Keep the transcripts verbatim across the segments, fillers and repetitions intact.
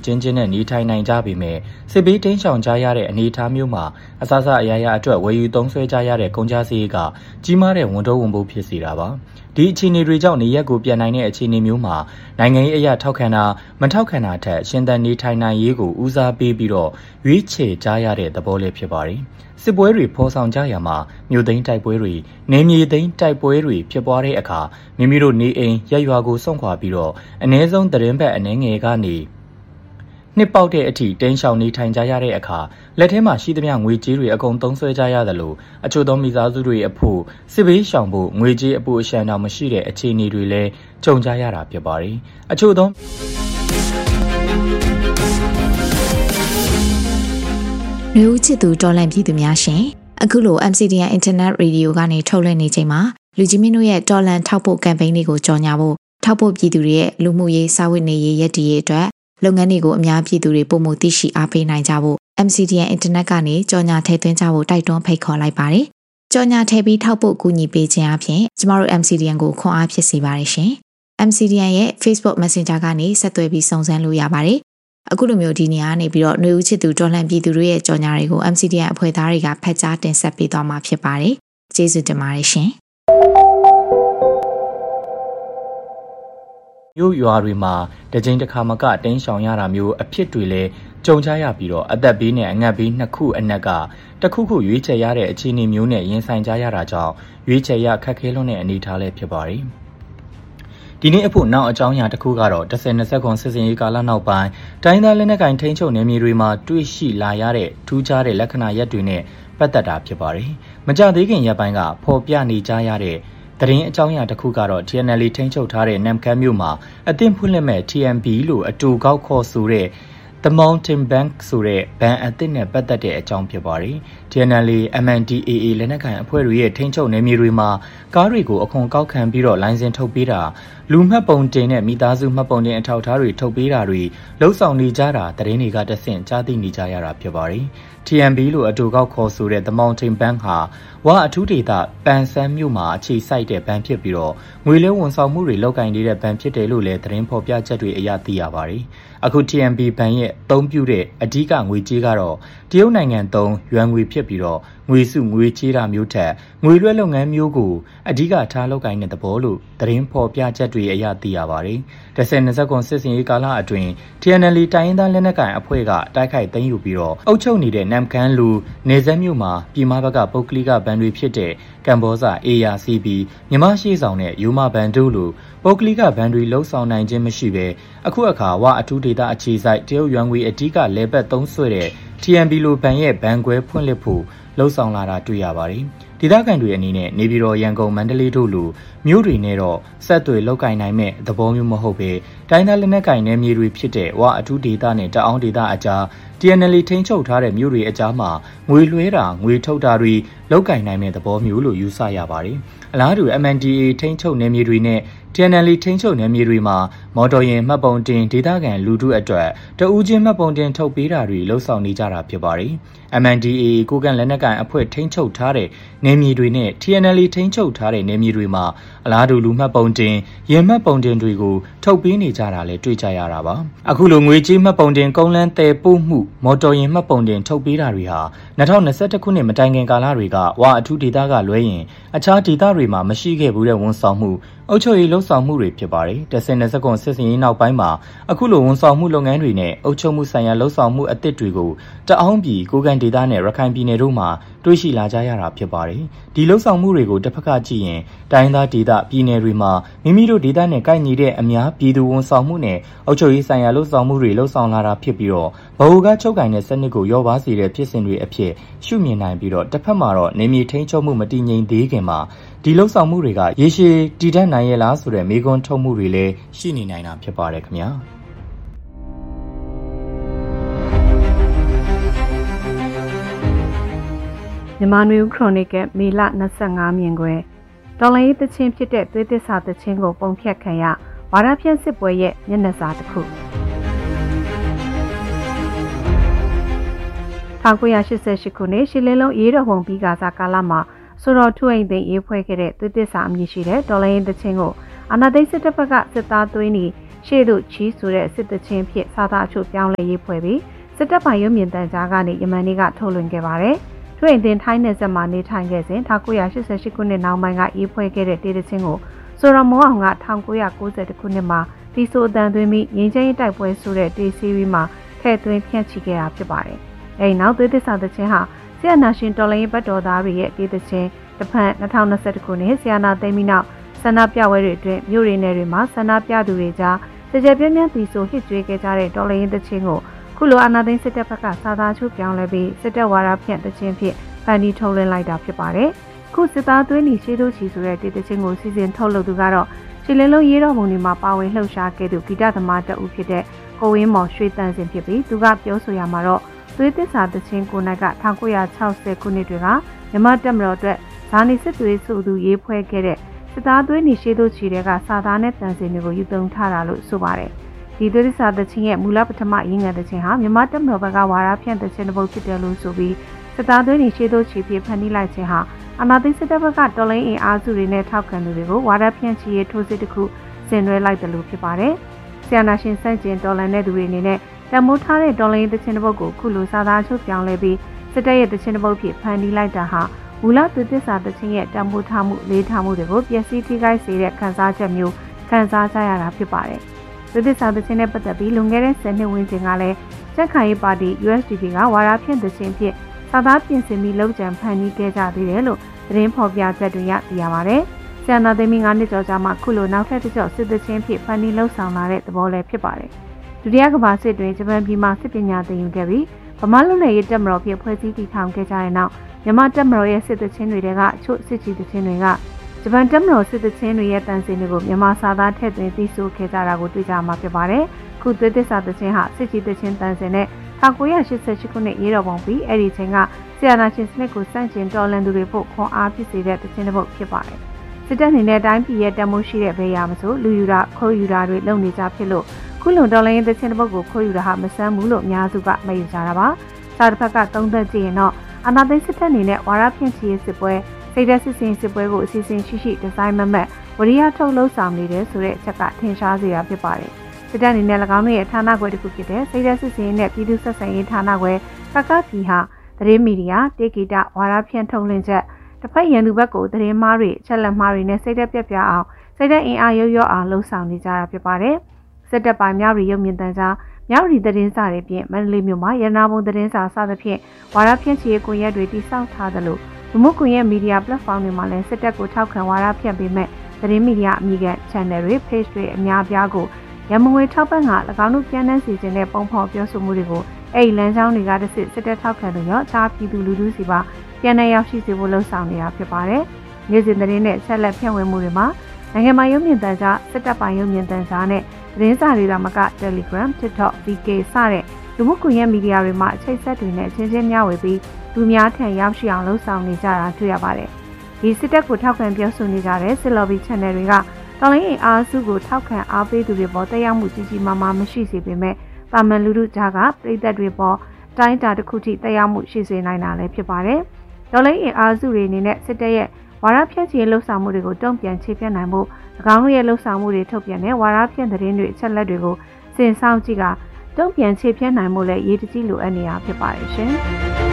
ကျဉ်းကျဉ်းနဲ့နေထိုင်နိုင်ကြပေမဲ့စစ်ဘေးတင်းရှောင်ကြရတဲ့အနေအထားမျိုးမှာအစအစအရာရာအတွက်ဝယ်ယူသုံးစွဲကြရတဲ့ကုန်ကျစရိတ်ကကြီးမားတဲ့ဝန်ထုတ်ဝန်ပိုးဖြစ်စေတာပါဒီအခြေအနေတွေကြောင့်နေရက်ကိုပြန်နိုင်တဲ့အခြေအနေမျိုးမှာနိုင်ငံရေးအရာထောက်ခံတာမထောက်ခံတာထက်ရှင်သန်နေထိုင်နိုင်ရေးကိုဦးစားပေးပြီးတော့ရွေးချယ်ကြရတဲ့သဘောလေးဖြစ်ပါတယ်စစ်ပွဲတွေဖော်ဆောင်ကြရမှာမြို့သိမ်းတိုက်ပွဲတွေနေမြေသိမ်းတိုက်ပွဲတွေဖြစ်ပွားတဲ့အခါမိမိတို့နေအိမ်ရက်ရွာကိုစွန့်ခွာပြီးတော့အ ਨੇ ဆုံးသတင်းဘက်အနေငယ်ကနေနှစ်ပေါက်တဲ့အထိတင်းရှောင်နေထိုင်ကြရတဲ့အခါလက်ထဲမှာရှိသမျှငွေကြေးတွေအကုန်သုံးစွဲကြရသလိုအချို့သောမိသားစုတွေအဖို့စစ်ဘေးရှောင်ဖို့ငွေကြေးအပိုအရှံတောင်မရှိတဲ့အခြေအနေတွေလည်းကြုံကြရတာဖြစ်ပါတယ်အချို့သောလူဦးချစ်သူတော်လန့်ပြည်သူများရှင်အခုလို M C D N Internet Radio ကနေထုတ်လွှင့်နေချိန်မှာလူကြီးမင်းတို့ရဲ့တော်လန့်ထောက်ပို့ campaign တွေကိုကြော်ညာဖို့ထောက်ပို့ပြည်သူတွေရဲ့လူမှုရေးစာဝတ်နေရေးရည်တည်ရေးအတွက်လုပ်ငန်းတွေကိုအများပြည်သူတွေပုံမှုသိရှိအားပေးနိုင်ကြဖို့ M C D N Internet ကနေကြော်ညာထည့်သွင်းကြဖို့တိုက်တွန်းဖိတ်ခေါ်လိုက်ပါတယ်ကြော်ညာထည့်ပြီးထောက်ပို့ကူညီပေးခြင်းအပြင်ကျမတို့ M C D N ကိုခွန်အားဖြစ်စေပါတယ်ရှင် M C D N ရဲ့ Facebook Messenger ကနေဆက်သွယ်ပြီးစုံစမ်းလို့ရပါတယ်အခုလိုမျိုးဒီနေရာနေပြီးတော့ຫນွေဦးချစ်သူတော်လှန်ပြည်သူတွေရဲ့ကြော်ညာတွေကို M C D N အဖွဲ့သားတွေကဖတ်ကြားတင်ဆက်ပေးသွားမှာဖြစ်ပါတယ်။ကျေးဇူးတင်ပါတယ်ရှင်။မြို့ရွာတွေမှာတကြိမ်တစ်ခါမကတင်းရှောင်ရတာမျိုးအဖြစ်တွေလည်းကြုံကြရပြီးတော့အသက်ဘေးနဲ့အငတ်ဘေးနှစ်ခုအနက်ကတစ်ခုခုရွေးချယ်ရတဲ့အခြေအနေမျိုးနဲ့ရင်ဆိုင်ကြရတာကြောင့်ရွေးချယ်ရခက်ခဲလွန်းတဲ့အနေအထားလည်းဖြစ်ပါတယ်။ဒီနေ့အဖို့နောက်အကြောင်းအရာတစ်ခုကတော့တစ်ဆယ်နှစ်ခုစစ်စင်ရေးကာလနောက်ပိုင်းတိုင်းသားလက်နက်ကိုင်ထိန်းချုပ်နယ်မြေတွေမှာတွေ့ရှိလာရတဲ့ထူးခြားတဲ့လက္ခဏာရပ်တွေနဲ့ပတ်သက်တာဖြစ်ပါတယ်။မကြသေးခင်ရက်ပိုင်းကဖော်ပြနေကြရတဲ့သတင်းအကြောင်းအရာတစ်ခုကတော့ T N L A ထိန်းချုပ်ထားတဲ့နမ်ခမ်းမြို့မှာအသင့်ဖွင့်လှစ်မဲ့ T M B လို့အတူကောက်ခေါ်ဆိုတဲ့ The Mountain Bank ဆိုတဲ့ဘဏ်အသစ်နဲ့ပတ်သက်တဲ့အကြောင်းဖြစ်ပါတယ်။ T N L A M N D A A လက်နက်ကိုင်အဖွဲ့တွေရဲ့ထိန်းချုပ်နယ်မြေတွေမှာကားတွေကိုအခွန်ကောက်ခံပြီးတော့လိုင်စင်ထုတ်ပေးတာလူမှတ်ပုံတင်နဲ့မိသားစုမှတ်ပုံတင်အထောက်အထားတွေထုတ်ပေးတာတွေလှုပ်ဆောင်နေကြတာသတင်းတွေကတဆင့်ကြားသိနေကြရတာဖြစ်ပါတယ်။ T M B လို့အတူကောက်ခေါ်ဆိုတဲ့ The Mountain Bank ဟာဝါအထူးဒေသပန်ဆန်းမြို့မှာအခြေစိုက်တဲ့ဘဏ်ဖြစ်ပြီးတော့ငွေလဲဝန်ဆောင်မှုတွေလုပ်ကိုင်နေတဲ့ဘဏ်ဖြစ်တယ်လို့လည်းသတင်းဖော်ပြချက်တွေအရသိရပါတယ်။အခု T M B ဘဏ်ရဲ့အသုံးပြုတဲ့အဓိကငွေကြေးကတော့တရုတ်နိုင်ငံသုံးရွမ်ငွေဖြစ်ပြီးတော့ငွေစုငွေချေးတာမျိုးထက်ငွေလွှဲလုပ်ငန်းမျိုးကိုအဓိကထားလုပ်ကိုင်တဲ့သဘောလို့သတင်းဖော်ပြချက်တွေအရသိရပါတယ်။တစ်ဆယ်နှစ်ခုစစ်စင်ရေးကာလအတွင်း T N L A တိုင်းရင်းသားလက်နက်ကိုင်အဖွဲ့ကတိုက်ခိုက်သိမ်းယူပြီးတော့အုပ်ချုပ်နေတဲ့နမ်ခမ်းလူနေဆက်မြို့မှာပြည်မဘက်ကပုဂ္ဂလိကဘဏ်တွေဖြစ်တဲ့ကမ်ဘောဇာ A R C B မြန်မာရှိဆောင်နဲ့ယူမဘဏ်တို့လိုပုဂ္ဂလိကဘဏ်တွေလှုပ်ဆောင်နိုင်ခြင်းမရှိဘဲအခုအခါဝအထူးဒေသအခြေစိုက်တရုတ်ရွမ်ငွေအဓိကလဲပတ်သုံးဆွဲတဲ့ T M B လိုဘဏ်ရဲ့ဘဏ်ခွဲဖွင့်လှစ်ဖို့လှုပ်ဆောင်လာတာတွေ့ရပါတယ်။ဒေသခံတွေအနေနဲ့နေပြည်တော်ရန်ကုန်မန္တလေးတို့လိုမြို့တွေနဲ့တော့ဆက်သွယ်လောက်ကင်နိုင်မဲ့သဘောမျိုးမဟုတ်ပဲတိုင်းသားလက်နက်ကင်နယ်မြေတွေဖြစ်တဲ့ဝအထူးဒေသနဲ့တအောင်းဒေသအကြား T N L A ထိန်းချုပ်ထားတဲ့မြို့တွေအကြားမှာငွေလွှဲတာငွေထုတ်တာတွေလောက်ကင်နိုင်မဲ့သဘောမျိုးလို့ယူဆရပါတယ်။အလားတူ M N D A ထိန်းချုပ်နယ်မြေတွေနဲ့ T N L A ထိန်းချုပ်နယ်မြေတွေမှာမော်တော်ယာဉ်မှတ်ပုံတင်ဒေသခံလူထုအတွက်တဦးချင်းမှတ်ပုံတင်ထုတ်ပေးတာတွေလှုပ်ဆောင်နေကြတာဖြစ်ပါတယ်။ M N D A ကိုကန်လက်နက်ကိုင်အဖွဲ့ထိန်းချုပ်ထားတဲ့နယ်မြေတွေနဲ့ T N L A ထိန်းချုပ်ထားတဲ့နယ်မြေတွေမှာအလားတူလူမှတ်ပုံတင်ယာဉ်မှတ်ပုံတင်တွေကိုထုတ်ပေးနေကြတာလည်းတွေ့ကြရတာပါ။အခုလိုငွေကြေးမှတ်ပုံတင်ကုန်းလန်းတည်ပို့မှုမော်တော်ယာဉ်မှတ်ပုံတင်ထုတ်ပေးတာတွေဟာ၂၀၂၁ခုနှစ်မတိုင်ခင်ကာလတွေကဝအထူးဒေသကလွဲရင်အခြားဒေသတွေမှာမရှိခဲ့ဘူးတဲ့ဝန်ဆောင်မှုအုပ်ချုပ်ရေးလှုပ်ဆောင်မှုတွေဖြစ်ပါတယ်။တစ်ဆယ်နှစ်ခုစစ်စင်ရေးနောက်ပိုင်းမှာအခုလိုဝန်ဆောင်မှုလုပ်ငန်းတွေနဲ့အုပ်ချုပ်မှုဆိုင်ရာလှုပ်ဆောင်မှုအသစ်တွေကိုတအောင်းပြည်ကိုကန်ဒေသနဲ့ရခိုင်ပြည်နယ်တို့မှာတွေ့ရှိလာကြရတာဖြစ်ပါတယ်။ဒီလှုပ်ဆောင်မှုတွေကိုတစ်ဖက်ကကြည့်ရင်တိုင်းသားဒေသပြည်နယ်တွေမှာမိမိတို့ဒေသနဲ့ကိုက်ညီတဲ့အများပြည်သူဝန်ဆောင်မှုနဲ့အုပ်ချုပ်ရေးဆိုင်ရာလှုပ်ဆောင်မှုတွေလှုပ်ဆောင်လာတာဖြစ်ပြီးတော့ဗဟိုကချုပ်ကင်တဲ့စနစ်ကိုရောပါစေတဲ့ဖြစ်စဉ်တွေအဖြစ်ရှုမြင်နိုင်ပြီးတော့တစ်ဖက်မှာတော့နေမြေထိန်းချုပ်မှုမတည်ငြိမ်သေးခင်မှာဒီလှုပ်ဆောင်မှုတွေကရေရှည်တည်တံ့နိုင်ရဲ့လားဆိုတဲ့မေးခွန်းထုတ်မှုတွေလည်းရှိနေနိုင်တာဖြစ်ပါတယ်ခင်ဗျာမြန်မာနွေဦးခရိုနီကယ်မေလ၂၅မြင်ကွယ်တော်လိုင်းရေးသချင်းဖြစ်တဲ့သွေးသစ္စာသချင်းကိုပုံဖြတ်ခံရဝါဒဖြန့်စစ်ပွဲရဲ့မျက်နှာစာတစ်ခု၁၉၈၈ခုနှစ်ရှစ်လေးလုံးရေးတော်ပုံပြီးကစားကာလမှာဆိုတော်ထုအိမ်သိမ်းရေးဖွဲ့ခဲ့တဲ့သွေးသစ္စာအမည်ရှိတဲ့တော်လိုင်းရေးသချင်းကိုအာဏာသိမ်းစစ်တပ်ဘက်ကစစ်သားသွင်းပြီးရှေ့သို့ချီဆိုတဲ့စစ်တချင်းဖြစ်စာသားအချို့ပြောင်းလဲရေးဖွဲ့ပြီးစစ်တပ်ပိုင်းရုပ်မြင်သံကြားကနေယမန်နေ့ကထုတ်လွှင့်ခဲ့ပါတယ်။ထွေအင်တင်ထိုင်းနယ်စပ်မှာနေထိုင်ခဲ့စဉ်၁၉၈၈ခုနှစ်နောက်ပိုင်းကရေးဖွဲ့ခဲ့တဲ့တေးတချင်းကိုဆိုရမောအောင်က၁၉၉၁ခုနှစ်မှာတီဆိုအတန်သွင်းပြီးငင်းချင်းတိုက်ပွဲဆိုတဲ့တေးစီးရီးမှာထည့်သွင်းဖြန့်ချိခဲ့တာဖြစ်ပါတယ်။အဲဒီနောက်သွေးသစ္စာတချင်းဟာဆီယနာရှင်တော်လိုင်းဘတ်တော်သားတွေရဲ့တေးတချင်းတစ်ဖက်၂၀၂၁ခုနှစ်ဆီယနာသိမ်းပြီးနောက်ဆန္ဒပြပွဲတွေအတွင်းမြို့ရင်းနယ်တွေမှာဆန္ဒပြသူတွေကြားကြကြပြင်းပြင်းတီဆိုဟစ်ကြွေးခဲ့ကြတဲ့တော်လိုင်းတချင်းကိုခုလိုအာဏာသိမ်းစစ်တပ်ဘက်ကစာသားချုပ်ပြောင်းလဲပြီးစစ်တပ်ဝါဒဖြန့်တချင်းဖြစ်ဖန်တီးထုတ်လွှင့်လိုက်တာဖြစ်ပါတယ်။ခုစစ်သားသွေးနီရှေးတို့ချီဆိုတဲ့တေးတချင်းကိုစီစဉ်ထုတ်လုပ်သူကတော့ရှစ်လင်းလုံးရေးတော်ပုံတွေမှာပါဝင်လှုပ်ရှားခဲ့သူဂီတသမားတအုပ်ဖြစ်တဲ့ကိုဝင်းမော်ရွှေတန်းစင်ဖြစ်ပြီးသူကပြောဆိုရမှာတော့သွေးသစ္စာတချင်းကိုနိုင်က၁၉၆၀ခုနှစ်တွေကမြန်မာတပ်မတော်အတွက်ဇာနီစစ်သွေးဆိုသူရေးဖွဲ့ခဲ့တဲ့စစ်သားသွေးနီရှေးတို့ချီတွေကစာသားနဲ့တန်စင်တွေကိုယူသုံးထားတာလို့ဆိုပါတယ်။ဒီသွေးသစ္စာတချင်းရဲ့မူလပထမရင်းငံတချင်းဟာမြန်မာတပ်မတော်ဘက်ကဝါဒဖြန့်တချင်းတစ်ပုဒ်ဖြစ်တယ်လို့ဆိုပြီးစစ်သားသွေးနီရှေးတို့ချီဖြစ်ဖန်တီးလိုက်ခြင်းဟာအာဏာသိမ်းစစ်တပ်ဘက်ကတော်လိုင်းအင်အားစုတွေနဲ့ထောက်ခံသူတွေကိုဝါဒဖြန့်ချီရေးထိုးစစ်တစ်ခုဆင်နွှဲလိုက်တယ်လို့ဖြစ်ပါတယ်။ဆီယနာရှင်စန့်ကျင်တော်လှန်တဲ့သူတွေအနေနဲ့တမိုးထားတဲ့တော်လိုင်းတချင်းတစ်ပုဒ်ကိုခုလိုစာသားချုပ်ပြောင်းလဲပြီးစစ်တပ်ရဲ့တချင်းတစ်ပုဒ်ဖြစ်ဖန်တီးလိုက်တာဟာမူလသွေးသစ္စာတချင်းရဲ့တမိုးထားမှုလေးထားမှုတွေကိုပျက်စီးထိခိုက်စေတဲ့ခံစားချက်မျိုးခံစားကြရတာဖြစ်ပါတယ်။သွေးသစ္စာတချင်းနဲ့ပတ်သက်ပြီးလွန်ခဲ့တဲ့ဆယ်နှစ်ဝန်းကျင်ကလည်းကြက်ခိုင်ရေးပါတီ U S D P ကဝါဒဖြန့်တချင်းဖြစ်စာသားပြင်ဆင်ပြီးလောက်ကျန်ဖန်တီးခဲ့ကြသေးတယ်လို့သတင်းဖော်ပြချက်တွေရသိရပါတယ်။ဆီယနာသိမ်းပြီး၅နှစ်ကျော်ကြာမှခုလိုနောက်ထပ်တစ်ကျော့စစ်တချင်းဖြစ်ဖန်တီးလှုပ်ဆောင်လာတဲ့သဘောလည်းဖြစ်ပါတယ်။ဒုတိယကမ္ဘာစစ်တွင်ဂျပန်ပြည်မှာစစ်ပညာသင်ယူခဲ့ပြီးဗမာလူနယ်ရေးတပ်မတော်ဖြစ်ဖွဲ့စည်းတည်ထောင်ခဲ့ကြတဲ့နောက်မြန်မာတပ်မတော်ရဲ့စစ်တချင်းတွေကအချို့စစ်ကြီးတချင်းတွေကဂျပန်တပ်မတော်စစ်တချင်းတွေရဲ့တန်စင်တွေကိုမြန်မာစာသားထည့်သွင်းသိဆိုခဲ့ကြတာကိုတွေ့ကြမှာဖြစ်ပါတယ်။ခုသွေးသစ္စာတချင်းဟာစစ်ကြီးတချင်းတန်စင်နဲ့၁၉၈၈ခုနှစ်ရေးတော်ပုံပြီးအဲ့ဒီချိန်ကဆီယနာရှင်စနစ်ကိုစန့်ကျင်တော်လှန်သူတွေဖို့ခွန်အားဖြစ်စေတဲ့တခြင်းတစ်ပုဒ်ဖြစ်ပါတယ်။စစ်တပ်အနေနဲ့တိုင်းပြည်ရဲ့တမိုးရှိတဲ့ဘေးရမဆိုလူယူတာခိုးယူတာတွေလုပ်နေကြဖြစ်လို့ခုလုံတော်လှန်ရေးတခြင်းတစ်ပုဒ်ကိုခိုးယူတာဟာမဆန်းဘူးလို့အများစုကမယူကြတာပါ။စားတစ်ဖက်ကသုံးသက်ကြည့်ရင်တော့အာဏာသိမ်းစစ်တပ်အနေနဲ့ဝါရဖြန့်ချီရေးစစ်ပွဲစိတ်ဓာတ်စစ်စင်စစ်ပွဲကိုအစီအစဉ်ရှိရှိဒီဇိုင်းမမတ်ဝရိယထုတ်လှုပ်ဆောင်နေတယ်ဆိုတဲ့အချက်ကထင်ရှားစေတာဖြစ်ပါတယ်။စစ်တပ်အနေနဲ့၎င်းတို့ရဲ့ဌာနခွဲတစ်ခုဖြစ်တဲ့စိတ်ဓာတ်စစ်စင်နဲ့ပြည်သူ့ဆက်ဆံရေးဌာနခွဲကကပြည်ဟာသတင်းမီဒီယာတေဂီတာဝါဒဖြန့်ထုတ်လွှင့်ချက်တစ်ဖက်ရန်သူဘက်ကိုသတင်းမှားတွေချက်လက်မှားတွေနဲ့စိတ်သက်ပြပြအောင်စိတ်သက်အင်အားရော့ရော့အောင်လှုံ့ဆော်နေကြတာဖြစ်ပါတယ်။စစ်တပ်ပိုင်းမြောက်ရီရုပ်မြင်သံကြားမြောက်ရီသတင်းစာတွေဖြင့်မန္တလေးမြို့မှာရနာဘုံသတင်းစာစသဖြင့်ဝါဒဖြန့်ချီရေးကွန်ရက်တွေတည်ဆောက်ထားသလိုလူမှုကွန်ရက်မီဒီယာ platform တွေမှာလည်းစစ်တပ်ကိုထောက်ခံဝါဒဖြန့်ပေးမဲ့သတင်းမီဒီယာအမည်က channel တွေ page တွေအများပြားကိုရမငွေထောက်ပံ့က၎င်းတို့ပြန်နှံ့စီစဉ်တဲ့ပုံဖော်ပြောဆိုမှုတွေကိုအဲ့ဒီလမ်းကြောင်းတွေကတစ်စစ်စစ်တပ်ထောက်ခံသူရောအခြားပြည်သူလူထုစီပါပြန်လည်ရောက်ရှိစေဖို့လှုံ့ဆော်နေတာဖြစ်ပါတယ်။နေ့စဉ်သတင်းနဲ့ဆက်လက်ဖြန့်ဝေမှုတွေမှာနိုင်ငံမှာရုပ်မြင်သံကြားစစ်တပ်ပိုင်းရုပ်မြင်သံကြားနဲ့သတင်းစာတွေသာမက Telegram, TikTok, V K စတဲ့လူမှုကွန်ရက်မီဒီယာတွေမှာအချိတ်ဆက်တွေနဲ့ချင်းချင်းမျှဝေပြီးလူများထံရောက်ရှိအောင်လှုံ့ဆော်နေကြတာတွေ့ရပါတယ်။ဒီစစ်တပ်ကိုထောက်ခံပြောဆိုနေကြတဲ့စစ်လော်ဘီ channel တွေကတော်လိုင်းအင်အားစုကိုထောက်ခံအားပေးသူတွေပေါ်တက်ရောက်မှုကြီးကြီးမားမားမရှိစေပေမဲ့ပါမန်လူထုကြားကပြည်သက်တွေပေါ်တိုင်းတာတစ်ခုထိတက်ရောက်မှုရှိစေနိုင်တာလည်းဖြစ်ပါတယ်။တော်လိုင်းအင်အားစုတွေအနေနဲ့စစ်တပ်ရဲ့ဝါဒဖြန့်ချီလှုပ်ဆောင်မှုတွေကိုတုံ့ပြန်ခြေပြတ်နိုင်ဖို့၎င်းတို့ရဲ့လှုပ်ဆောင်မှုတွေထုတ်ပြန်တဲ့ဝါဒဖြန့်သတင်းတွေအချက်လက်တွေကိုစင်ဆောင်ကြည့်ကတုံ့ပြန်ခြေပြတ်နိုင်မှုလည်းရေးတကြီးလိုအပ်နေတာဖြစ်ပါတယ်ရှင်။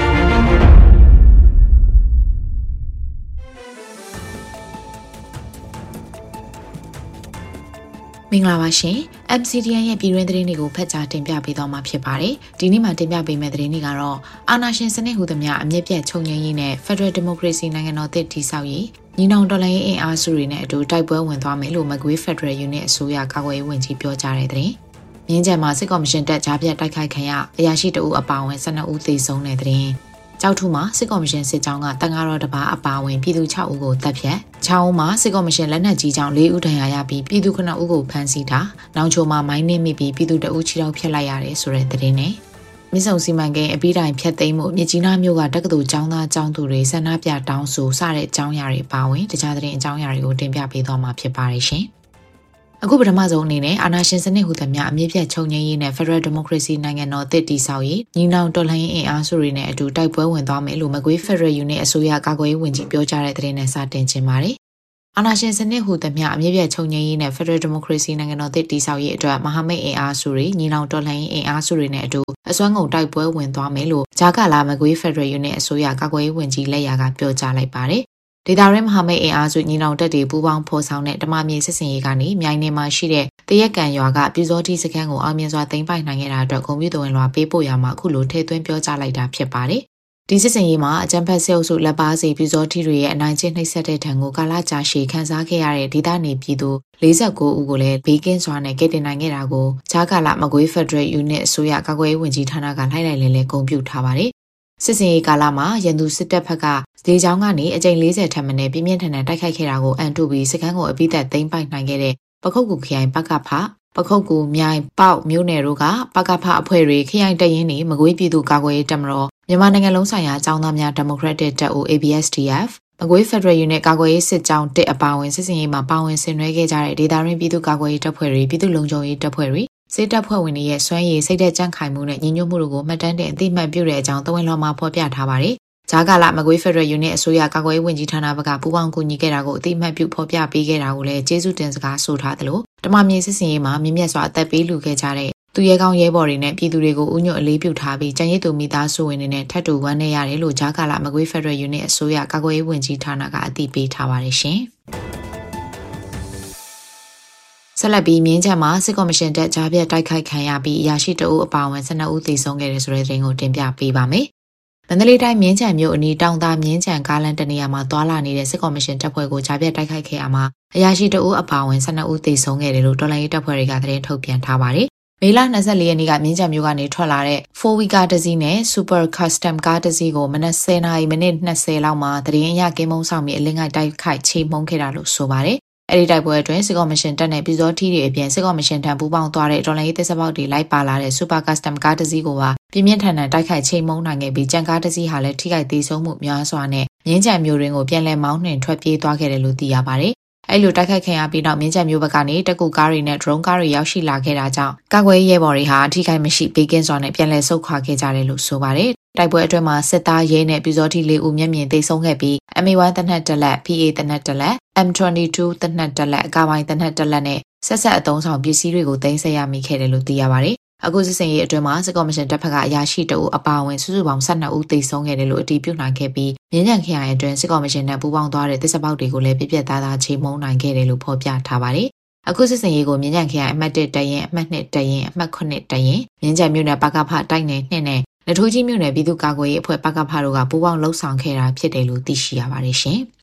မင်္ဂလာပါရှင် M C D N ရဲ့ပြည်တွင်းသတင်းတွေကိုဖတ်ကြားတင်ပြပေးသွားမှာဖြစ်ပါတယ်ဒီနေ့မှာတင်ပြပေးမယ့်သတင်းတွေကတော့အာဏာရှင်စနစ်ဟူသမျှအမြင့်ပြတ်ချုပ်ငြိမ်းရေးနဲ့ Federal Democracy နိုင်ငံတော်သစ်တည်ဆောက်ရေးညီနောင်တော်လှန်ရေးအင်အားစုတွေနဲ့အတူတိုက်ပွဲဝင်သွားမယ်လို့မကွေး Federal Unit အစိုးရကာကွယ်ရေးဝန်ကြီးပြောကြားတဲ့သတင်းမြင်းကျန်မှာစစ်ကော်မရှင်တပ်ကြားပြတ်တိုက်ခိုက်ခံရအရာရှိတအုပ်အပါအဝင်၁၂ဦးသေဆုံးတဲ့သတင်းကြောက်ထုမှာစစ်ကော်မရှင်စစ်ကြောင်းကတန်ဃာတော်တပါအပါအဝင်ပြည်သူ၆ဦးကိုတပ်ဖြတ်၆ဦးမှာစစ်ကော်မရှင်လက်နက်ကြီးကြောင့်၄ဦးဒဏ်ရာရပြီးပြည်သူ၉ဦးကိုဖမ်းဆီးတာနောင်ချိုမှာမိုင်းနင်းမိပြီးပြည်သူတအုပ်ခြေထောက်ဖျက်လိုက်ရတယ်ဆိုတဲ့သတင်းနဲ့မြစ်ဆုံစီမံကိန်းအပြီးတိုင်ဖျက်သိမ်းမှုမြစ်ကြီးနားမြို့ကတက္ကသိုလ်ကျောင်းသားကျောင်းသူတွေဆန္ဒပြတောင်းဆိုစတဲ့အကြောင်းအရာတွေပါဝင်တခြားသတင်းအကြောင်းအရာတွေကိုတင်ပြပေးသွားမှာဖြစ်ပါတယ်ရှင်အခုပထမဆုံးအနေနဲ့အာဏာရှင်စနစ်ဟူသမျှအမြင့်ပြတ်ချုပ်ငြိမ်းရေးနဲ့ Federal Democracy နိုင်ငံတော်သစ်တည်ဆောက်ရေးညီနောင်တော်လှန်ရေးအင်အားစုတွေနဲ့အတူတိုက်ပွဲဝင်သွားမယ်လို့မကွေး Federal Unit အစိုးရကာကွယ်ရေးဝန်ကြီးပြောကြားတဲ့သတင်းနဲ့စတင်ခြင်းပါတယ်အာဏာရှင်စနစ်ဟူသမျှအမြင့်ပြတ်ချုပ်ငြိမ်းရေးနဲ့ Federal Democracy နိုင်ငံတော်သစ်တည်ဆောက်ရေးအတွက်မဟာမိတ်အင်အားစုတွေညီနောင်တော်လှန်ရေးအင်အားစုတွေနဲ့အတူအစွမ်းကုန်တိုက်ပွဲဝင်သွားမယ်လို့ဂျာကာလာမကွေး Federal Unit အစိုးရကာကွယ်ရေးဝန်ကြီးလက်ရာကပြောကြားလိုက်ပါတယ်။ဒေသရင်းမဟာမိတ်အင်အားစုညီနောင်တပ်တွေပူးပေါင်းဖော်ဆောင်တဲ့ဓမ္မမြေစစ်စင်ရေးကနေမြိုင်နယ်မှာရှိတဲ့တရက်ကန်ရွာကပြူစောတိစခန်းကိုအောင်မြင်စွာသိမ်းပိုက်နိုင်ခဲ့တာအတွက်ဂုဏ်ပြုတော်ဝင်လွှာပေးပို့ရမှာအခုလိုထည့်သွင်းပြောကြားလိုက်တာဖြစ်ပါတယ်။ဒီစစ်စင်ရေးမှာအကြံဖက်ဆဲအုပ်စုလက်ပါစီပြူစောတိတွေရဲ့အနိုင်ကျင့်နှိပ်စက်တဲ့ထံကိုကာလကြာရှည်ခန်းစားခဲ့ရတဲ့ဒေသနေပြည်သူ၄၉ဦးကိုလည်းဘေးကင်းစွာနဲ့ကယ်တင်နိုင်ခဲ့တာကိုဂျာကာလာမကွေး Federal Unit အစိုးရကာကွယ်ရေးဝန်ကြီးဌာနကလိုက်လိုက်လဲလဲဂုဏ်ပြုထားပါတယ်။စစ်စင်ရေးကာလမှာရန်သူစစ်တပ်ဘက်ကဒေချောင်းကနေအကြိမ်၄၀ထက်မနည်းပြင်းပြင်းထန်ထန်တိုက်ခိုက်ခဲ့တာကိုအန်တုပြီးစခန်းကိုအပိသက်သိမ်းပိုက်နိုင်ခဲ့တဲ့ပခုတ်ကူခရိုင်ပကဖပခုတ်ကူမြိုင်ပေါက်မြို့နယ်တို့ကပကဖအဖွဲ့တွေခရိုင်တရင်နေမကွေးပြည်သူကာကွယ်ရေးတပ်မတော်မြန်မာနိုင်ငံလုံးဆိုင်ရာအကြောင်းသားများ Democratic တပ်ဦး A B S D F မကွေး Federal Unit ကာကွယ်ရေးစစ်ကြောင်းတစ်အပါအဝင်စစ်စင်ရေးမှာပါဝင်ဆင်နွှဲခဲ့ကြတဲ့ဒေသရင်းပြည်သူကာကွယ်ရေးတပ်ဖွဲ့တွေပြည်သူ့လုံခြုံရေးတပ်ဖွဲ့တွေစစ်တပ်ဖွဲ့ဝင်တွေရဲ့စွမ်းရည်စိတ်သက်ကြံ့ခိုင်မှုနဲ့ညီညွတ်မှုတို့ကိုမှတ်တမ်းတင်အသိမှတ်ပြုတဲ့အကြောင်းသဝင်လောမှာဖော်ပြထားပါတယ်။ဂျာကာလာမကွေး Federal Unit အစိုးရကာကွယ်ရေးဝန်ကြီးဌာနဘက်ကပူးပေါင်းကူညီခဲ့တာကိုအသိမှတ်ပြုဖော်ပြပေးခဲ့တာကိုလည်းကျေးဇူးတင်စကားဆိုထားသလိုဓမ္မမြေစစ်စင်ရေးမှာမြင့်မြတ်စွာအသက်ပေးလူခဲ့ကြတဲ့သူရဲကောင်းရဲဘော်တွေနဲ့ပြည်သူတွေကိုဥညွတ်အလေးပြုထားပြီးကျန်ရစ်သူမိသားစုဝင်တွေနဲ့ထပ်တူဝမ်းနည်းရတယ်လို့ဂျာကာလာမကွေး Federal Unit အစိုးရကာကွယ်ရေးဝန်ကြီးဌာနကအသိပေးထားပါတယ်ရှင်။ဆက်လက်ပြီးမြင်းချံမှာစစ်ကော်မရှင်တပ်ကြားပြတ်တိုက်ခိုက်ခံရပြီးအရာရှိတအုပ်အပါအဝင်၁၂ဦးသေဆုံးခဲ့တဲ့ဆိုတဲ့သတင်းကိုတင်ပြပေးပါမယ်။မန္တလေးတိုင်းမြင်းချံမြို့အနီးတောင်သာမြင်းချံကားလမ်းတနေရာမှာသွာလာနေတဲ့စစ်ကော်မရှင်တပ်ဖွဲ့ကိုကြားပြတ်တိုက်ခိုက်ခဲ့ရမှာအရာရှိတအုပ်အပါအဝင်၁၂ဦးသေဆုံးခဲ့တယ်လို့တော်လှန်ရေးတပ်ဖွဲ့တွေကသတင်းထုတ်ပြန်ထားပါတယ်။မေလ၂၄ရက်နေ့ကမြင်းချံမြို့ကနေထွက်လာတဲ့ four wheel ကားတစ်စီးနဲ့ Super Custom ကားတစ်စီးကိုမနက်၁၀နာရီမိနစ်၂၀လောက်မှာတရင်အရကင်းမုံဆောင်ပြီးအလင်းငိုက်တိုက်ခိုက်ချေမှုန်းခဲ့တာလို့ဆိုပါတယ်။အဲဒီတိုက်ပွဲအတွင်းစစ်ကော်မရှင်တပ်နဲ့ပြည်စောထီးတွေအပြင်စစ်ကော်မရှင်ထံပူးပေါင်းသွားတဲ့တော်လှန်ရေးတပ်စပေါက်တွေလိုက်ပါလာတဲ့ Super Custom ကားတစ်စီးကိုပါပြင်းပြင်းထန်ထန်တိုက်ခိုက်ချေမှုန်းနိုင်ခဲ့ပြီးကြံကားတစ်စီးဟာလည်းထိခိုက်သေးဆုံးမှုများစွာနဲ့မြင်းချံမြို့ရင်းကိုပြန်လည်မောင်းနှင်ထွက်ပြေးသွားခဲ့တယ်လို့သိရပါတယ်။အဲလိုတိုက်ခိုက်ခံရပြီးနောက်မြင်းချံမြို့ဘက်ကနေတကူကားတွေနဲ့ drone ကားတွေရောက်ရှိလာခဲ့တာကြောင့်ကာကွယ်ရေးရဲဘော်တွေဟာအထိခိုက်မရှိဘေးကင်းစွာနဲ့ပြန်လည်ဆုတ်ခွာခဲ့ကြတယ်လို့ဆိုပါတယ်။တိုက်ပွဲအတွင်းမှာစစ်သားရဲနဲ့ပြည်စောထီးလေးဦးမျက်မြင်သေဆုံးခဲ့ပြီး M A one တနက်တက်လက် P A တနက်တက်လက် M twenty-two တနက်တက်လက်အကာပိုင်းတနက်တက်လက်နဲ့ဆက်ဆက်အသုံးဆောင်ပစ္စည်းတွေကိုသိမ်းဆည်းရမိခဲ့တယ်လို့သိရပါတယ်။အခုစစ်စင်ရေးအတွင်းမှာစစ်ကော်မရှင်တပ်ဖက်ကအရာရှိတအုပ်အပါအဝင်စုစုပေါင်း၁၂ဦးသေဆုံးခဲ့တယ်လို့အတည်ပြုနိုင်ခဲ့ပြီးမြင်းချံခရိုင်အတွင်းစစ်ကော်မရှင်နဲ့ပူးပေါင်းသွားတဲ့သစ္စာပေါက်တွေကိုလည်းပြပြသားသားချေမှုန်းနိုင်ခဲ့တယ်လို့ဖော်ပြထားပါတယ်။အခုစစ်စင်ရေးကိုမြင်းချံခရိုင်အမှတ်၁တရင်အမှတ်၂တရင်အမှတ်၇တရင်မြင်းချံမြို့နယ်ပကဖတိုက်နယ်၂နဲ့နထိုးကြီးမြို့နယ်ပြည်သူ့ကာကွယ်ရေးအဖွဲ့ပကဖတို့ကပူးပေါင်းလှုပ်ဆောင်ခဲ့တာဖြစ်တယ်လို့သိရှိရပါတယ်ရှင်။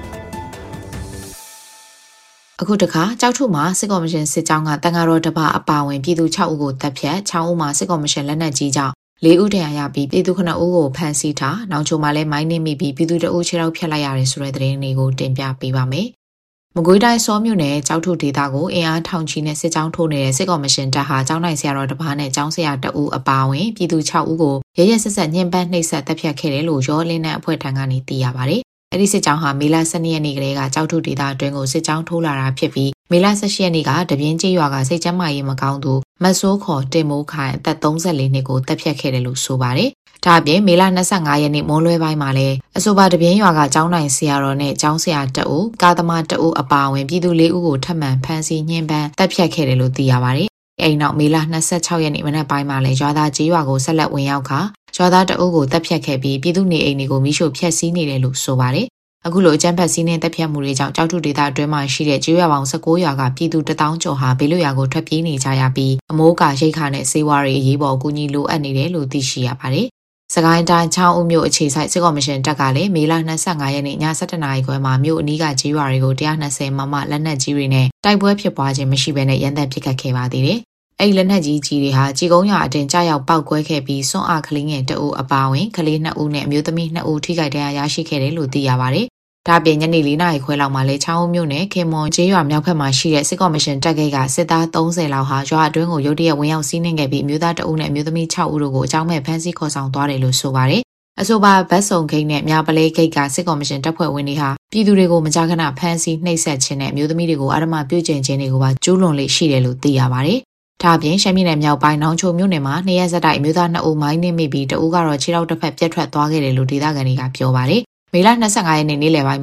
အခုတခါကြောက်ထုမှာစစ်ကော်မရှင်စစ်ကြောင်းကတန်ဃာတော်တပအပါဝင်ပြည်သူ၆ဦးကိုတပ်ဖြတ်၆ဦးမှာစစ်ကော်မရှင်လက်နက်ကြီးကြောင့်၄ဦးထံရပြီးပြည်သူခုနှစ်ဦးကိုဖမ်းဆီးထားနောက်ချိုမှာလည်းမိုင်းနှိမ့်မိပြီးပြည်သူတအုပ်ခြေထောက်ဖြတ်လိုက်ရတယ်ဆိုတဲ့သတင်းတွေကိုတင်ပြပေးပါမယ်။မကွေးတိုင်းစောမြို့နယ်ကြောက်ထုဒေသကိုအင်အားထောင်ချီနဲ့စစ်ကြောင်းထိုးနေတဲ့စစ်ကော်မရှင်တပ်ဟာကျောင်းနိုင်ဆရာတော်တပားနဲ့ကျောင်းဆရာတအုပ်အပါဝင်ပြည်သူ၆ဦးကိုရရဆက်ဆက်ညှဉ်းပန်းနှိပ်စက်တပ်ဖြတ်ခဲ့တယ်လို့ရောလင်းတဲ့အဖွဲ့ထံကနေသိရပါတယ်။အဲဒီစစ်ကြောင်းဟာမေလ၁၂ရက်နေ့ကလေးကကြောက်ထုဒေသအတွင်းကိုစစ်ကြောင်းထိုးလာတာဖြစ်ပြီးမေလ၁၈ရက်နေ့ကတပြင်းကျေးရွာကစိတ်ကျမ်းမာရေးမကောင်းသူမဆိုးခေါ်တင်မိုးခိုင်အသက်၃၄နှစ်ကိုတပ်ဖြတ်ခဲ့တယ်လို့ဆိုပါတယ်။ဒါအပြင်မေလ၂၅ရက်နေ့မိုးလွဲပိုင်းမှာလည်းအဆိုပါတပြင်းရွာကကျောင်းနိုင်ဆရာတော်နဲ့ကျောင်းဆရာတအုပ်ကာသမာတအုပ်အပါအဝင်ပြည်သူ၄ဦးကိုထပ်မံဖမ်းဆီးညှဉ်းပန်းတပ်ဖြတ်ခဲ့တယ်လို့သိရပါတယ်။အဲဒီနောက်မေလ၂၆ရက်နေ့မနက်ပိုင်းမှာလည်းရွာသားကျေးရွာကိုဆက်လက်ဝင်ရောက်ခါရွာသားတအုပ်ကိုတပ်ဖြတ်ခဲ့ပြီးပြည်သူနေအိမ်တွေကိုမိရှို့ဖျက်ဆီးနေတယ်လို့ဆိုပါတယ်။အခုလိုအကြမ်းဖက်စီးနှင်းတပ်ဖြတ်မှုတွေကြောင့်ကြောက်ထုဒေသအတွင်းမှာရှိတဲ့ကျေးရွာပေါင်း၁၉ရွာကပြည်သူတစ်သောင်းကျော်ဟာဘေးလွတ်ရာကိုထွက်ပြေးနေကြရပြီးအမိုးကာရိတ်ခါနဲ့ဆေးဝါးတွေအရေးပေါ်အကူအညီလိုအပ်နေတယ်လို့သိရှိရပါတယ်။စကိုင်းတိုင်းချောင်းဦးမြို့အခြေစိုက်စစ်ကော်မရှင်တပ်ကလည်းမေလ၂၅ရက်နေ့ည၁၁နာရီခွဲမှာမြို့အနီးကကျေးရွာတွေကို၁၂၀မမလက်နက်ကြီးတွေနဲ့တိုက်ပွဲဖြစ်ပွားခြင်းမရှိဘဲနဲ့ရန်တပ်ပစ်ခတ်ခဲ့ပါသေးတယ်။အဲ့ဒီလက်နက်ကြီးကြီးတွေဟာကြီးကုန်းရွာအတင်ကြားရောက်ပောက်ကွဲခဲ့ပြီးစွန့်အားကလေးငယ်တအုပ်အပါဝင်ကလေး၂ဦးနဲ့အမျိုးသမီး၂ဦးထိခိုက်ဒဏ်ရာရရှိခဲ့တယ်လို့သိရပါတယ်။ဒါပြင်ညနေ၄နာရီခွဲလောက်မှာလဲချောင်းဦးမြို့နယ်ခေမွန်ကျေးရွာမြောက်ဘက်မှာရှိတဲ့စစ်ကော်မရှင်တပ်ကိတ်ကစစ်သား၃၀လောက်ဟာရွာအတွင်းကိုရုတ်တရက်ဝင်ရောက်စီးနှင်ခဲ့ပြီးအမျိုးသားတအုပ်နဲ့အမျိုးသမီး၆ဦးတို့ကိုအကြောင်းမဲ့ဖမ်းဆီးခေါ်ဆောင်သွားတယ်လို့ဆိုပါတယ်။အဆိုပါဗတ်စုံဂိတ်နဲ့မြပလဲဂိတ်ကစစ်ကော်မရှင်တပ်ဖွဲ့ဝင်တွေဟာပြည်သူတွေကိုမကြာခဏဖမ်းဆီးနှိပ်စက်ခြင်းနဲ့အမျိုးသမီးတွေကိုအာဓမပြုကျင့်ခြင်းတွေကိုပါကျူးလွန်လေရှိတယ်လို့သိရပါတယ်။ဒါအပြင်ရှမ်းပြည်နယ်မြောက်ပိုင်းနောင်ချိုမြို့နယ်မှာနှစ်ရက်ဆက်တိုက်အမျိုးသား၂ဦးမိုင်းနှိမ့်မိပြီးတအုပ်ကတော့ခြေထောက်တစ်ဖက်ပြတ်ထွက်သွားခဲ့တယ်လို့ဒေသခံတွေကပြောပါတယ်။မေလ၂၅ရက်နေ့နေ့လယ်ပိုင်းမှာ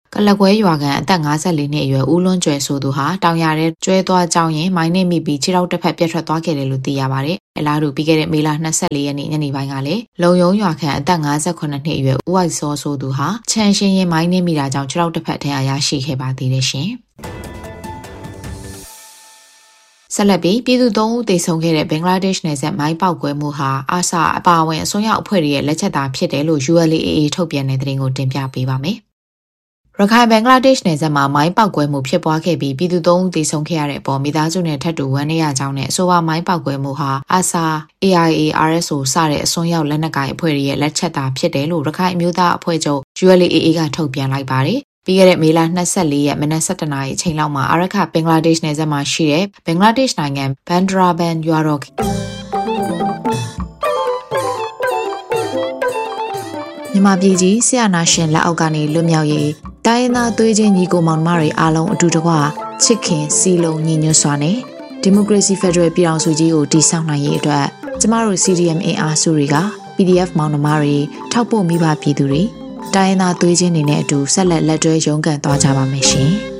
ကလကွဲရွာကန်အသက်၅၄နှစ်အရွယ်ဦးလွန်းကျွဲဆိုသူဟာတောင်ရတဲ့ကျွဲသွားကြောင်းရင်မိုင်းနဲ့မိပြီးခြေထောက်တစ်ဖက်ပြတ်ထွက်သွားခဲ့တယ်လို့သိရပါတယ်။အလားတူပြီးခဲ့တဲ့မေလ၂၄ရက်နေ့ညနေပိုင်းကလည်းလုံယုံရွာခန့်အသက်၅၉နှစ်အရွယ်ဦးဝိုက်စောဆိုသူဟာချန်ရှင်ရင်မိုင်းနဲ့မိတာကြောင့်ခြေထောက်တစ်ဖက်ထရရရှိခဲ့ပါသေးတယ်ရှင်။ဆက်လက်ပြီးပြည်သူသုံးဦးသေဆုံးခဲ့တဲ့ဘင်္ဂလားဒေ့ရှ်နယ်စပ်မိုင်းပေါက်ကွဲမှုဟာအာဆာအပါအဝင်အစွန်းရောက်အဖွဲ့တွေရဲ့လက်ချက်သာဖြစ်တယ်လို့ U L A A ထုတ်ပြန်တဲ့သတင်းကိုတင်ပြပေးပါမယ်။ရခိုင်ဘင်္ဂလားဒေ့ရှ်နယ်စပ်မှာမိုင်းပေါက်ကွဲမှုဖြစ်ပွားခဲ့ပြီးပြည်သူသုံးဦးသေဆုံးခဲ့ရတဲ့အပေါ်မိသားစုနဲ့ထပ်တူဝမ်းနည်းရကြောင်းနဲ့အဆိုပါမိုင်းပေါက်ကွဲမှုဟာအာဆာ A I A R S O စတဲ့အစွန်းရောက်လက်နက်ကိုင်အဖွဲ့တွေရဲ့လက်ချက်သာဖြစ်တယ်လို့ရခိုင်အမျိုးသားအဖွဲ့ချုပ် U L A A ကထုတ်ပြန်လိုက်ပါတယ်။ပြီးခဲ့တဲ့မေလ၂၄ရက်မနက်၁၁နာရီအချိန်လောက်မှာအာရခဘင်္ဂလားဒေ့ရှ်နယ်စပ်မှာရှိတဲ့ဘင်္ဂလားဒေ့ရှ်နိုင်ငံဘန်ဒရာဘန်ရွာတော်မြန်မာပြည်ကြီးဆရာနာရှင်လက်အောက်ကနေလွတ်မြောက်ရေးတိုင်းရင်းသားသွေးချင်းညီကိုမောင်နှမတွေအားလုံးအတူတကွချစ်ခင်စီလုံးညီညွတ်စွာနဲ့ဒီမိုကရေစီဖက်ဒရယ်ပြည်ထောင်စုကြီးကိုတည်ဆောက်နိုင်ရေးအတွက်ကျမတို့ C D M အင်အားစုတွေက P D F မောင်နှမတွေထောက်ပို့မိဘပြည်သူတွေတိုင်းရင်းသားသွေးချင်းတွေနဲ့အတူဆက်လက်လက်တွဲရုန်းကန်သွားကြပါမယ်ရှင်။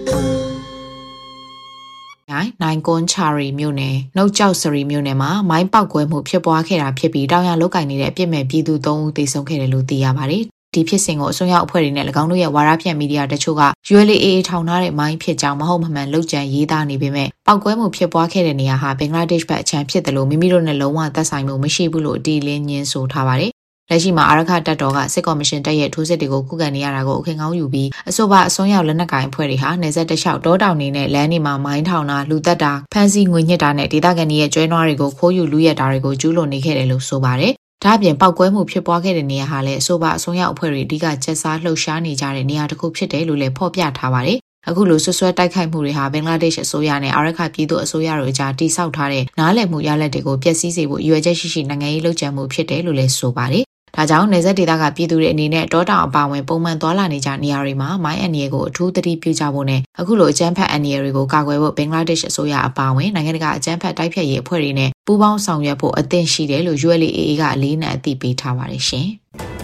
နိုင်ကွန်ချာရီမြို့နယ်နှုတ်ကြောက်စရီမြို့နယ်မှာမိုင်းပေါက်ကွဲမှုဖြစ်ပွားခဲ့တာဖြစ်ပြီးတောင်ရလောက်ကင်နေတဲ့အပြစ်မဲ့ပြည်သူသုံးဦးသေဆုံးခဲ့တယ်လို့သိရပါတယ်။ဒီဖြစ်စဉ်ကိုအစွန်းရောက်အဖွဲ့တွေနဲ့၎င်းတို့ရဲ့ဝါဒဖြန့်မီဒီယာတချို့က U L A A ထောင်ထားတဲ့မိုင်းဖြစ်ကြောင်းမဟုတ်မမှန်လောက်ကျန်ရေးသားနေပေမဲ့ပေါက်ကွဲမှုဖြစ်ပွားခဲ့တဲ့နေရာဟာဘင်္ဂလားဒေ့ရှ်ဘက်အချမ်းဖြစ်တယ်လို့မိမိတို့နဲ့လုံးဝသက်ဆိုင်မှုမရှိဘူးလို့အတီးလင်းညင်းဆိုထားပါတယ်။လက်ရှိမှာအာရခတပ်တော်ကစစ်ကော်မရှင်တပ်ရဲ့ထိုးစစ်တွေကိုခုခံနေရတာကိုအခင်ကောင်းယူပြီးအဆိုပါအစွန်းရောက်လက်နက်ကိုင်အဖွဲ့တွေဟာနေဆက်တလျှောက်တောတောင်နေနဲ့လမ်းတွေမှာမိုင်းထောင်တာလူသက်တာဖမ်းဆီးငွေညှစ်တာနဲ့ဒေသခံတွေရဲ့ကျွဲနွားတွေကိုခိုးယူလူရက်တာတွေကိုကျူးလွန်နေခဲ့တယ်လို့ဆိုပါတယ်။ဒါ့အပြင်ပောက်ကွဲမှုဖြစ်ပွားခဲ့တဲ့နေရာဟာလည်းအဆိုပါအစွန်းရောက်အဖွဲ့တွေအဓိကချက်စားလှုပ်ရှားနေကြတဲ့နေရာတစ်ခုဖြစ်တယ်လို့လည်းဖော်ပြထားပါတယ်။အခုလိုဆွဆွဲတိုက်ခိုက်မှုတွေဟာဘင်္ဂလားဒေ့ရှ်အစိုးရနဲ့အာရခပြည်သူအစိုးရတို့အကြားတိစောက်ထားတဲ့နားလည်မှုရလဒ်တွေကိုပျက်စီးစေဖို့ရွေချက်ရှိရှိနိုင်ငံရေးလှုပ်ကြံမှုဖြစ်တယ်လို့လည်းဆိုပါတယ်။ဒါကြောင့်နေဆက်ဒေသကပြည်သူတွေအနေနဲ့တောတောင်အပါဝင်ပုံမှန်သွားလာနေကြနေရာတွေမှာမိုင်းအန်ရီကိုအထူးသတိပြုကြဖို့နဲ့အခုလိုအကြမ်းဖက်အန်ရီတွေကိုကာကွယ်ဖို့ဘင်္ဂလားဒေ့ရှ်အစိုးရအပါဝင်နိုင်ငံတကာအကြမ်းဖက်တိုက်ဖျက်ရေးအဖွဲ့တွေနဲ့ပူးပေါင်းဆောင်ရွက်ဖို့အသင့်ရှိတယ်လို့ U L A A ကအလေးနက်အသိပေးထားပါတယ်ရှင်။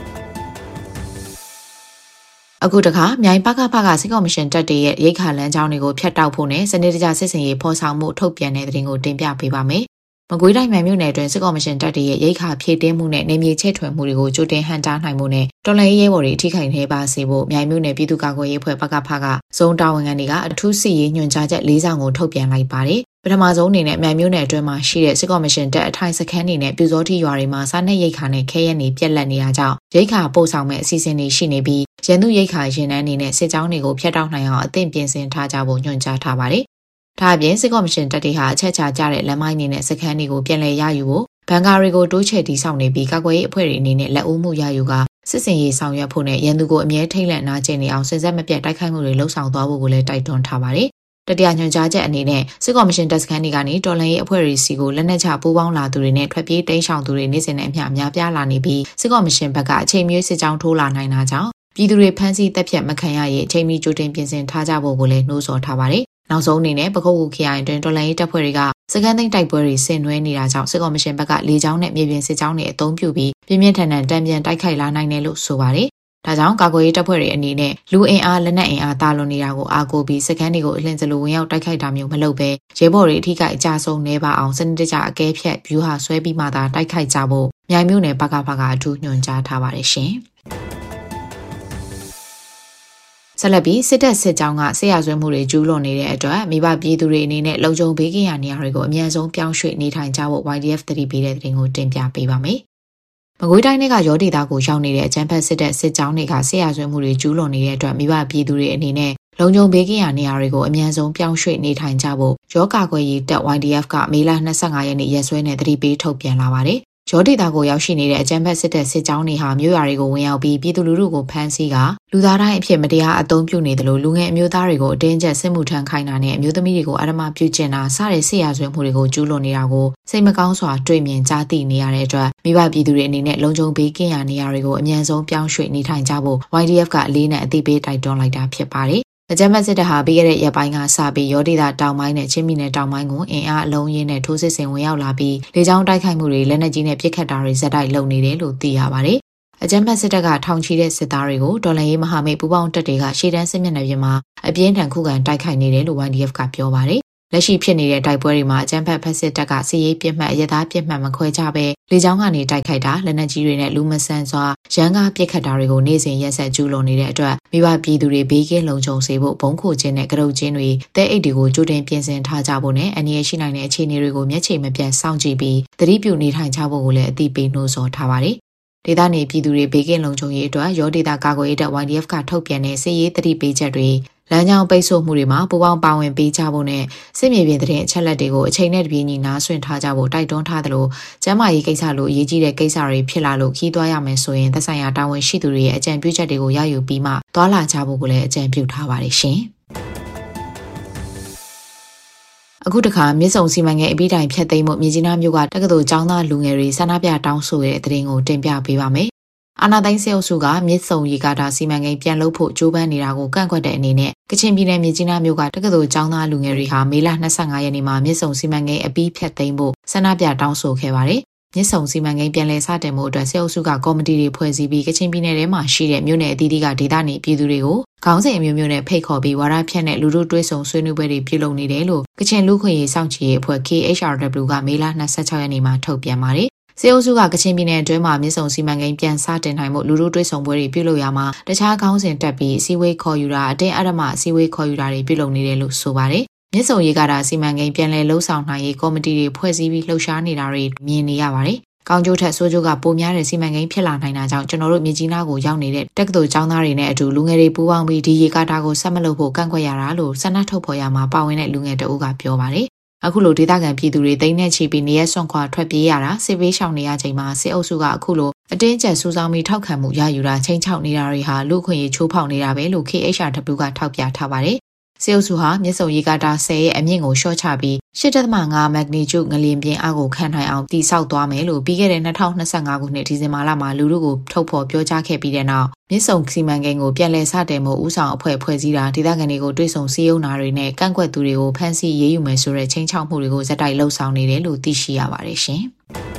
အခုတခါမြိုင်ပကဖကစစ်ကော်မရှင်တပ်တွေရဲ့ရိတ်ခါလမ်းကြောင်းတွေကိုဖျက်တောက်ဖို့နဲ့စနစ်တကျစစ်စင်ရေးဖော်ဆောင်မှုထုတ်ပြန်တဲ့သတင်းကိုတင်ပြပေးပါမယ်။မကွေးတိုင်းမြိုင်မြို့နယ်အတွင်းစစ်ကော်မရှင်တပ်တွေရဲ့ရိတ်ခါဖြည့်တင်းမှုနဲ့နေမြေချဲ့ထွင်မှုတွေကိုကြိုတင်ဟန်တားနိုင်မှုနဲ့တော်လှန်ရေးရဲဘော်တွေအထိခိုက်နေပါစေဖို့မြိုင်မြို့နယ်ပြည်သူ့ကာကွယ်ရေးအဖွဲ့ပကဖကဇုံတာဝန်ခံတွေကအထူးစစ်ရေးညွှန်ကြားချက်၄စောင်ကိုထုတ်ပြန်လိုက်ပါတယ်။ပထမဆုံးအနေနဲ့မြိုင်မြို့နယ်အတွင်းမှာရှိတဲ့စစ်ကော်မရှင်တပ်အထိုင်စခန်းတွေနဲ့ပြူစောတိရွာတွေမှာစားနပ်ရိတ်ခါနဲ့ခဲရက်နေပြက်လက်နေတာကြောင့်ရိတ်ခါပို့ဆောင်မဲ့အစီအစဉ်တွေရှိနေပြီးရန်သူရိတ်ခါရင်နှန်းနေနဲ့စစ်ကြောင်းတွေကိုဖျက်တောက်နိုင်အောင်အသင့်ပြင်ဆင်ထားကြဖို့ညွှန်ကြားထားပါတယ်။ဒါအပြင်စစ်ကော်မရှင်တပ်တွေဟာအချက်ချာကြတဲ့လမ်းမိုင်းတွေနဲ့စခန်းတွေကိုပြန်လည်ရယူဖို့ဘန်ကာတွေကိုတိုးချဲ့တီးဆောင်နေပြီးကာကွယ်ရေးအဖွဲ့တွေအနေနဲ့လက်ဦးမှုရယူကစစ်စင်ရေးဆောင်ရွက်ဖို့နဲ့ရန်သူကိုအမြဲထိတ်လန့်နာကျင်နေအောင်စင်စက်မပြတ်တိုက်ခိုက်မှုတွေလှုံ့ဆော်သွားဖို့ကိုလည်းတိုက်တွန်းထားပါတယ်။တတိယညွှန်ကြားချက်အနေနဲ့စစ်ကော်မရှင်တပ်စခန်းတွေကနေတော်လှန်ရေးအဖွဲ့တွေစီကိုလက်နက်ချပူးပေါင်းလာသူတွေနဲ့ထွက်ပြေးတိမ်းရှောင်သူတွေနေ့စဉ်နဲ့အမျှများပြားလာနေပြီးစစ်ကော်မရှင်ဘက်ကအချိန်မရွေးစစ်ကြောင်းထိုးလာနိုင်တာကြောင့်ပြည်သူတွေဖမ်းဆီးတပ်ဖြတ်မခံရရေးအချိန်မီကြိုတင်ပြင်ဆင်ထားကြဖို့ကိုလည်းနှိုးဆော်ထားပါတယ်။နောက်ဆုံးအနေနဲ့ပခုတ်ကူခရိုင်အတွင်းတော်လှန်ရေးတပ်ဖွဲ့တွေကစကန်သိန်းတိုက်ပွဲတွေဆင်နွှဲနေတာကြောင့်စစ်ကော်မရှင်ဘက်ကလေကြောင်းနဲ့မြေပြင်စစ်ကြောင်းတွေအသုံးပြုပြီးပြင်းပြင်းထန်ထန်တံပြန်တိုက်ခိုက်လာနိုင်တယ်လို့ဆိုပါတယ်။ဒါကြောင့်ကာကွယ်ရေးတပ်ဖွဲ့တွေအနေနဲ့လူအင်အားလက်နက်အင်အားတာလွန်နေတာကိုအားကိုးပြီးစကန်တွေကိုအလင်းစလိုဝင်ရောက်တိုက်ခိုက်တာမျိုးမလုပ်ဘဲရဲဘော်တွေအထိကအကြဆုံးနေပါအောင်စနစ်တကျအကဲဖြတ်ဗျူဟာဆွဲပြီးမှသာတိုက်ခိုက်ကြဖို့မြိုင်မြို့နယ်ပကဖကအထူးညွှန်ကြားထားပါတယ်ရှင်။ဆက်လက်ပြီးစစ်တပ်စစ်ကြောင်းကဆေးရဆွဲမှုတွေကျူးလွန်နေတဲ့အတွက်မိဘပြည်သူတွေအနေနဲ့လုံခြုံဘေးကင်းရာနေရာတွေကိုအမြန်ဆုံးပြောင်းရွှေ့နေထိုင်ကြဖို့ Y D F သတိပေးတဲ့သတင်းကိုတင်ပြပေးပါမယ်။မကွေးတိုင်းကရောဒေသကိုရောက်နေတဲ့အကြမ်းဖက်စစ်တပ်စစ်ကြောင်းတွေကဆေးရဆွဲမှုတွေကျူးလွန်နေတဲ့အတွက်မိဘပြည်သူတွေအနေနဲ့လုံခြုံဘေးကင်းရာနေရာတွေကိုအမြန်ဆုံးပြောင်းရွှေ့နေထိုင်ကြဖို့ရောကာကွယ်ရေးတပ် Y D F ကမေလ၂၅ရက်နေ့ရက်စွဲနဲ့သတိပေးထုတ်ပြန်လာပါတယ်။ရောဒေတာကိုရောက်ရှိနေတဲ့အကြမ်းဖက်စစ်တပ်စစ်ကြောင်းတွေဟာမြို့ရွာတွေကိုဝင်ရောက်ပြီးပြည်သူလူထုကိုဖမ်းဆီးကလူသားတိုင်းအဖြစ်မတရားအသုံးပြုနေတယ်လို့လူငယ်အမျိုးသားတွေကိုအတင်းကျပ်စစ်မှုထမ်းခိုင်းတာနဲ့အမျိုးသမီးတွေကိုအဓမ္မပြုကျင့်တာစတဲ့စစ်ရာဇဝတ်မှုတွေကိုကျူးလွန်နေတာကိုစိတ်မကောင်းစွာတွေ့မြင်ကြားသိနေရတဲ့အတွက်မိဘပြည်သူတွေအနေနဲ့လုံခြုံဘေးကင်းရာနေရာတွေကိုအမြန်ဆုံးပြောင်းရွှေ့နေထိုင်ကြဖို့ Y D F ကအလေးနဲ့အသိပေးတိုက်တွန်းလိုက်တာဖြစ်ပါတယ်။အကြမ်းဖက်စစ်တပ်ဟာပြီးခဲ့တဲ့ရက်ပိုင်းကစပြီးရောဒေတာတောင်ပိုင်းနဲ့ချင်းပြည်နယ်တောင်ပိုင်းကိုအင်အားအလုံးရင်းနဲ့ထိုးစစ်ဆင်ဝင်ရောက်လာပြီးလေကြောင်းတိုက်ခိုက်မှုတွေလက်နက်ကြီးနဲ့ပစ်ခတ်တာတွေဇက်တိုက်လုပ်နေတယ်လို့သိရပါတယ်အကြမ်းဖက်စစ်တပ်ကထောင်ချီတဲ့စစ်သားတွေကိုဒေါ်လာရေးမဟာမိတ်ပူးပေါင်းတပ်တွေကရှေ့တန်းစစ်မျက်နှာပြင်မှာအပြင်းထန်ခုခံတိုက်ခိုက်နေတယ်လို့ Y D F ကပြောပါတယ်။လက်ရှိဖြစ်နေတဲ့တိုက်ပွဲတွေမှာအကြမ်းဖက်ဖက်စစ်တပ်ကစစ်ရေးပြစ်မှတ်အရသားပြစ်မှတ်မခွဲခြားပဲလေကြောင်းကနေတိုက်ခိုက်တာလက်နက်ကြီးတွေနဲ့လူမဆန်စွာရန်ကားပစ်ခတ်တာတွေကိုနေ့စဉ်ရက်ဆက်ကျူးလွန်နေတဲ့အတွက်မိဘပြည်သူတွေဘေးကင်းလုံခြုံစေဖို့ဘုံခိုခြင်းနဲ့ကရုတ်ခြင်းတွေတဲအိတ်တွေကိုကြိုတင်ပြင်ဆင်ထားကြဖို့နဲ့အန္တရာယ်ရှိနိုင်တဲ့အခြေအနေတွေကိုမျက်ခြေမပြတ်စောင့်ကြည့်ပြီးသတိပြုနေထိုင်ကြဖို့ကိုလည်းအသိပေးနှိုးဆော်ထားပါတယ်ဒေသနေပြည်သူတွေဘေးကင်းလုံခြုံရေးအတွက်ရောဒေသကာကွယ်ရေးတပ် Y D F ကထုတ်ပြန်တဲ့စစ်ရေးသတိပေးချက်တွေလမ်းကြောင်းပိတ်ဆို့မှုတွေမှာပူးပေါင်းပါဝင်ပေးကြဖို့နဲ့စစ်မြေပြင်သတင်းအချက်အလက်တွေကိုအချိန်နဲ့တပြေးညီနားဆွင့်ထားကြဖို့တိုက်တွန်းထားသလိုကျန်းမာရေးကိစ္စလိုအရေးကြီးတဲ့ကိစ္စတွေဖြစ်လာလို့ခီးသွားရမယ်ဆိုရင်သက်ဆိုင်ရာတာဝန်ရှိသူတွေရဲ့အကြံပြုချက်တွေကိုရယူပြီးမှသွားလာကြဖို့ကိုလည်းအကြံပြုထားပါတယ်ရှင်အခုတခါမြစ်ဆုံစီမံကိန်းအပြီးတိုင်ဖျက်သိမ်းမှုမြကြီးနားမြို့ကတက္ကသိုလ်ကျောင်းသားလူငယ်တွေဆန္ဒပြတောင်းဆိုတဲ့သတင်းကိုတင်ပြပေးပါမယ်။အာဏာသိမ်းစစ်အုပ်စုကမြစ်ဆုံရေကာတာစီမံကိန်းပြန်လုပ်ဖို့ကြိုးပမ်းနေတာကိုကန့်ကွက်တဲ့အနေနဲ့ကချင်ပြည်နယ်မြကြီးနားမြို့ကတက္ကသိုလ်ကျောင်းသားလူငယ်တွေဟာမေလ၂၅ရက်နေ့မှာမြစ်ဆုံစီမံကိန်းအပြီးဖျက်သိမ်းဖို့ဆန္ဒပြတောင်းဆိုခဲ့ပါတယ်။မြစ်ဆုံစီမံကိန်းပြန်လည်စတင်မှုအတွက်စစ်အုပ်စုကကော်မတီတွေဖွဲ့စည်းပြီးကချင်ပြည်နယ်ထဲမှာရှိတဲ့မြို့နယ်အသီးသီးကဒေသနေပြည်သူတွေကိုခေါင်းစဉ်အမျိုးမျိုးနဲ့ဖိတ်ခေါ်ပြီးဝါဒဖြန့်တဲ့လူထုတွဲဆုံဆွေးနွေးပွဲတွေပြုလုပ်နေတယ်လို့ကချင်လူခွင့်ရေးစောင့်ကြည့်ရေးအဖွဲ့ K H R W ကမေလ၂၆ရက်နေ့မှာထုတ်ပြန်ပါတယ်။စစ်အုပ်စုကကချင်ပြည်နယ်အတွင်းမှာမြစ်ဆုံစီမံကိန်းပြန်စတင်နိုင်မှုလူထုတွဲဆုံပွဲတွေပြုလုပ်ရမှာတခြားခေါင်းစဉ်တက်ပြီးအစည်းအဝေးခေါ်ယူတာအတင်းအဓမ္မအစည်းအဝေးခေါ်ယူတာတွေပြုလုပ်နေတယ်လို့ဆိုပါတယ်။မြစ်ဆုံရေကာတာစီမံကိန်းပြန်လည်လှုပ်ဆောင်နိုင်ရေးကော်မတီတွေဖွဲ့စည်းပြီးလှုပ်ရှားနေတာတွေမြင်နေရပါတယ်။ကောင်းကျိုးထက်ဆိုးကျိုးကပိုများတဲ့စီမံကိန်းဖြစ်လာနိုင်တာကြောင့်ကျွန်တော်တို့မြကြီးနားကိုရောက်နေတဲ့တက္ကသိုလ်ကျောင်းသားတွေနဲ့အတူလူငယ်တွေပူးပေါင်းပြီးဒီရေကာတာကိုဆက်မလုပ်ဖို့ကန့်ကွက်ရတာလို့ဆန္ဒထုတ်ဖော်ရမှာပါဝင်တဲ့လူငယ်တအုပ်ကပြောပါတယ်။အခုလိုဒေသခံပြည်သူတွေတိတ်နဲ့ချီပြီးနေရဆွန့်ခွာထွက်ပြေးရတာစစ်ဘေးရှောင်နေရချိန်မှာစစ်အုပ်စုကအခုလိုအတင်းကျပ်စူးစောင်းပြီးထောက်ခံမှုရယူတာချိန်ချောက်နေတာတွေဟာလူခွင့်ရေးချိုးဖောက်နေတာပဲလို့ K H R W ကထောက်ပြထားပါတယ်။စစ်အုပ်စုဟာမြစ်ဆုံရေကာတာဆယ်ရဲ့အမြင့်ကိုရှော့ချပြီးရှစ်ဒသမငါမက်ဂနီကျုငလျင်ပြင်းအားကိုခံနိုင်အောင်တည်ဆောက်သွားမယ်လို့ပြီးခဲ့တဲ့၂၀၂၅ခုနှစ်ဒီဇင်ဘာလမှာလူထုကိုထုတ်ဖော်ပြောကြားခဲ့ပြီးတဲ့နောက်မြစ်ဆုံစီမံကိန်းကိုပြန်လည်စတင်မှုဦးဆောင်အဖွဲ့ဖွဲ့စည်းတာဒေသခံတွေကိုတွေ့ဆုံစည်းရုံးတာတွေနဲ့ကန့်ကွက်သူတွေကိုဖမ်းဆီးရေးယူမယ်ဆိုတဲ့ချိန်ချောက်မှုတွေကိုဇက်တိုက်လှုပ်ဆောင်နေတယ်လို့သိရှိရပါတယ်ရှင်။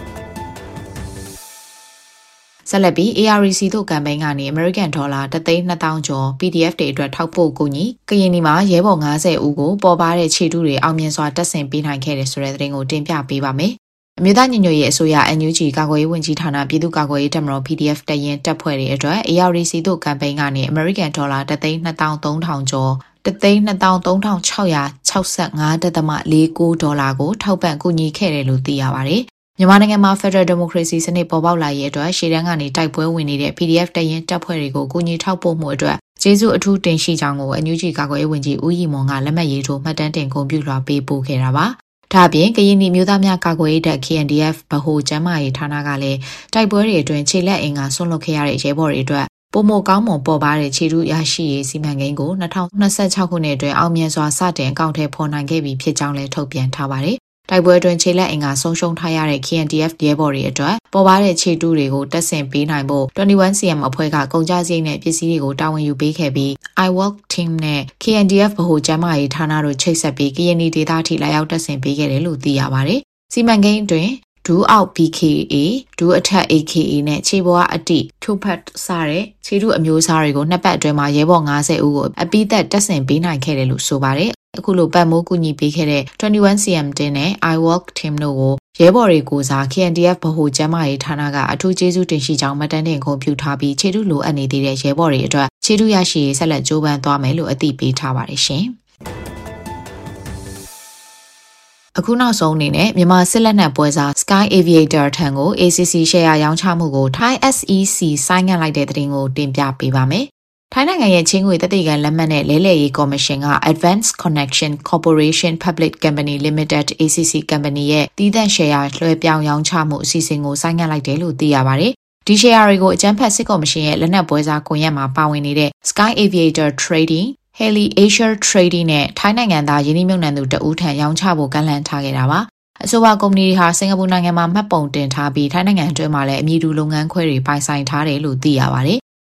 ဆက်လက်ပြီး A R E C တို့ကမ်ပိန်းကနေ American Dollar တသိန်းနှစ်သောင်းကျော် P D F တွေအတွက်ထောက်ပို့ကူညီကရင်နီမှာရဲဘော်၅၀ဦးကိုပေါ်ပါတဲ့ခြေတုတွေအောင်မြင်စွာတက်ဆင်ပေးနိုင်ခဲ့တဲ့ဆိုတဲ့သတင်းကိုတင်ပြပေးပါမယ်။အမျိုးသားညီညွတ်ရေးအစိုးရ N U G ကာကွယ်ရေးဝန်ကြီးဌာနပြည်သူ့ကာကွယ်ရေးတပ်မတော် P D F တရင်တပ်ဖွဲ့တွေအတွက် A R E C တို့ကမ်ပိန်းကနေ American Dollar တသိန်းနှစ်သောင်းသုံးထောင်ကျော်တသိန်းနှစ်သောင်းသုံးထောင်ခြောက်ရာခြောက်ဆယ့်ငါးဒသမလေးကိုဒေါ်လာကိုထောက်ပံ့ကူညီခဲ့တယ်လို့သိရပါတယ်။မြန်မာနိုင်ငံမှာ Federal Democracy စနစ်ပေါ်ပေါက်လာရေးအတွက်ရှေ့တန်းကနေတိုက်ပွဲဝင်နေတဲ့ P D F တရင်တပ်ဖွဲ့တွေကိုကူညီထောက်ပို့မှုအတွက်ကျေးဇူးအထူးတင်ရှိကြောင်းကို N U G ကာကွယ်ရေးဝန်ကြီးဦးရီမွန်ကလက်မှတ်ရေးထိုးမှတ်တမ်းတင်ဂုဏ်ပြုလွှာပေးပို့ခဲ့တာပါ။ဒါ့အပြင်ကရင်နီမျိုးသားများကာကွယ်ရေးတပ် K N D F ဗဟိုကျန်းမာရေးဌာနကလည်းတိုက်ပွဲတွေအတွင်းခြေလက်အင်္ဂါဆွန့်လွတ်ခဲ့ရတဲ့ရဲဘော်တွေအတွက်ပုံမကောင်းမွန်ပေါ်ပါတဲ့ခြေထုရရှိရေးစီမံကိန်းကို၂၀၂၆ခုနှစ်အတွင်းအောင်မြင်စွာစတင်အကောင့်ထဲပေါ်နိုင်ခဲ့ပြီးဖြစ်ကြောင်းလည်းထုတ်ပြန်ထားပါတယ်။တိုက်ပွဲအတွင်းခြေလက်အင်္ဂါဆုံးရှုံးထားရတဲ့ K N D F ရဲဘော်တွေအတွက်ပေါ်ပါတဲ့ခြေတုတွေကိုတက်ဆင်ပေးနိုင်ဖို့၂၁ C M အဖွဲ့ကကုန်ကျစရိတ်နဲ့ပစ္စည်းတွေကိုတာဝန်ယူပေးခဲ့ပြီး I Work Team နဲ့ K N D F ဗဟိုကျန်းမာရေးဌာနတို့ချိတ်ဆက်ပြီးကရင်နီဒေသထိလာရောက်တက်ဆင်ပေးခဲ့တယ်လို့သိရပါတယ်။စီမံကိန်းအတွင်းဒူးအောက် B K A ဒူးအထက် A K A နဲ့ခြေပေါ်အတိဖြိုဖတ်စတဲ့ခြေတုအမျိုးအစားတွေကိုနှစ်ပတ်အတွင်းမှာရဲဘော်၅၀ဦးကိုအပိသက်တက်ဆင်ပေးနိုင်ခဲ့တယ်လို့ဆိုပါတယ်။အခုလိုပတ်မိုးကူညီပေးခဲ့တဲ့၂၁ C M တင်နဲ့ I Work Team တို့ကိုရဲဘော်တွေကိုစား K N D F ဗဟိုကျန်းမာရေးဌာနကအထူးကျေးဇူးတင်ရှိကြောင်းမှတ်တမ်းတင်ဂုဏ်ပြုထားပြီးခြေတုလိုအပ်နေသေးတဲ့ရဲဘော်တွေအတွက်ခြေတုရရှိရေးဆက်လက်ကြိုးပမ်းသွားမယ်လို့အသိပေးထားပါတယ်ရှင်။အခုနောက်ဆုံးအနေနဲ့မြန်မာစစ်လက်နက်ပွဲစား Sky Aviator ထံကို A C C ရှယ်ယာရောင်းချမှုကို Thai S E C ဆိုင်းငံ့လိုက်တဲ့သတင်းကိုတင်ပြပေးပါမယ်။ထိုင်းနိုင်ငံရဲ့ချင်းငွေတသိကန်လက်မှတ်နဲ့လဲလှယ်ရေးကော်မရှင်က Advanced Connection Corporation Public Company Limited A C C Company ရဲ့တည်တံ့ရှယ်ယာလွှဲပြောင်းရောင်းချမှုအစီအစဉ်ကိုဆိုင်းငံ့လိုက်တယ်လို့သိရပါတယ်။ဒီရှယ်ယာတွေကိုအကြမ်းဖက်စစ်ကော်မရှင်ရဲ့လက်နက်ပွဲစားကွန်ရက်မှာပါဝင်နေတဲ့ Sky Aviator Trading Haley Asia Trading နဲ့ထိုင်းနိုင်ငံသားယင်းနှိမ့်မြုပ်နှံသူတဦးထံရောင်းချဖို့ကန့်လန့်ထားခဲ့တာပါ။အဆိုပါကုမ္ပဏီတွေဟာစင်ကာပူနိုင်ငံမှာမှတ်ပုံတင်ထားပြီးထိုင်းနိုင်ငံအတွင်းမှာလည်းအမည်တူလုပ်ငန်းခွဲတွေပိုင်ဆိုင်ထားတယ်လို့သိရပါတယ်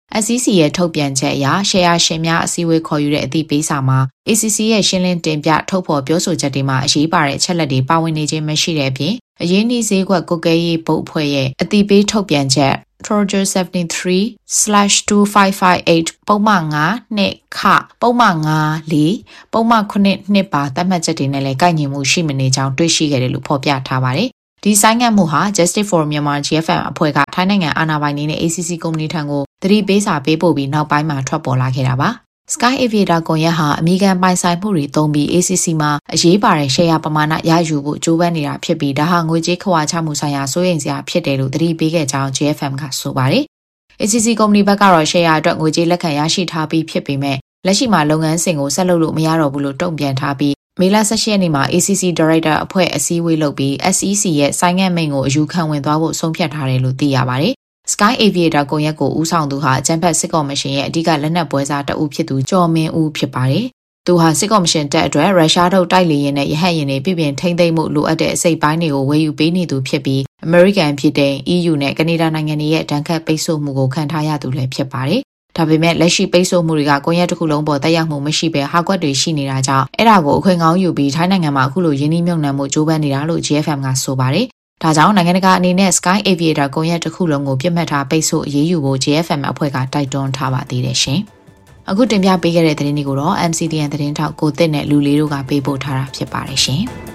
S E C ရဲ့ထုတ်ပြန်ချက်အရ share ရှင်များအစည်းအဝေးခေါ်ယူတဲ့အသည့်ပေးစာမှာ A C C ရဲ့ရှင်းလင်းတင်ပြထုတ်ဖော်ပြောဆိုချက်တွေမှာအရေးပါတဲ့အချက်လက်တွေပါဝင်နေခြင်းမရှိတဲ့အပြင်အရင်းနှီးဈေးကွက်ကုတ်ကဲရေးဘုတ်အဖွဲ့ရဲ့အသည့်ပေးထုတ်ပြန်ချက် Trojan seventy-three slash two five five eight ပုံမှန်fiveနှစ်ခပုံမှန်fiveလေးပုံမှန်sevenနှစ်ပါသတ်မှတ်ချက်တွေနဲ့လည်းကိုက်ညီမှုရှိမနေကြောင်းတွေ့ရှိခဲ့တယ်လို့ဖော်ပြထားပါတယ်။ဒီဆိုင်ငံ့မှုဟာ Justice for Myanmar G F M အဖွဲ့ကထိုင်းနိုင်ငံအာဏာပိုင်တွေနဲ့ A C C ကုမ္ပဏီထံကိုသတိပေးစာပေးပို့ပြီးနောက်ပိုင်းမှာထွက်ပေါ်လာခဲ့တာပါ။ Sky Aviator ကွန်ရက်ဟာအမေရိကန်ပိုင်ဆိုင်မှုတွေသုံးပြီး A C C မှာအရေးပါတဲ့ share ပမာဏရယူဖို့ကြိုးပမ်းနေတာဖြစ်ပြီးဒါဟာငွေကြေးခဝါချမှုဆိုင်ရာစိုးရိမ်စရာဖြစ်တယ်လို့သတိပေးခဲ့ကြောင်း G F M ကဆိုပါတယ်။ A C C ကုမ္ပဏီဘက်ကတော့ share အတွက်ငွေကြေးလက်ခံရရှိထားပြီးဖြစ်ပေမဲ့လက်ရှိမှာလုပ်ငန်းစဉ်ကိုဆက်လုပ်လို့မရတော့ဘူးလို့တုံ့ပြန်ထားပြီးမေလeighteenရက်နေ့မှာ A C C Director အဖွဲ့အစည်းအဝေးလုပ်ပြီး S E C ရဲ့ဆိုင်ငံ့မိန့်ကိုအယူခံဝင်သွားဖို့ဆုံးဖြတ်ထားတယ်လို့သိရပါတယ်။ Sky Aviator ကွန်ရက်ကိုဦးဆောင်သူဟာအကြံဖက်စစ်ကော်မရှင်ရဲ့အဓိကလက်နက်ပွဲစားတဦးဖြစ်သူကျော်မင်းဦးဖြစ်ပါတယ်။သူဟာစစ်ကော်မရှင်တပ်အတွက်ရုရှားထုတ်တိုက်လေယာဉ်နဲ့ရဟတ်ယာဉ်တွေပြည်ပြင်ထိန်းသိမ်းမှုလိုအပ်တဲ့အစိပ်ပိုင်းတွေကိုဝယ်ယူပေးနေသူဖြစ်ပြီး American ဖြစ်တဲ့ E U နဲ့ကနေဒါနိုင်ငံတွေရဲ့တန်ခတ်ပိတ်ဆို့မှုကိုခံထားရသူလည်းဖြစ်ပါတယ်။ဒါပေမဲ့လက်ရှိပိတ်ဆို့မှုတွေကကွန်ရက်တစ်ခုလုံးပေါ်တက်ရောက်မှုမရှိဘဲဟာကွက်တွေရှိနေတာကြောင့်အဲ့ဒါကိုအခွင့်ကောင်းယူပြီးထိုင်းနိုင်ငံမှာအခုလိုယင်းနှိမ့်မြုံနှံမှုကြိုးပမ်းနေတာလို့ G F M ကဆိုပါတယ်။ဒါကြောင့်နိုင်ငံတကာအနေနဲ့ Sky Aviator ကွန်ရက်တစ်ခုလုံးကိုပြစ်မှတ်ထားပိတ်ဆို့အရေးယူဖို့ G F M အဖွဲ့ကတိုက်တွန်းထားပါသေးတယ်ရှင်။အခုတင်ပြပေးခဲ့တဲ့သတင်းတွေကိုတော့ M C D N သတင်းထောက်ကိုသစ်နဲ့လူလေးတို့ကပေးပို့ထားတာဖြစ်ပါတယ်ရှင်။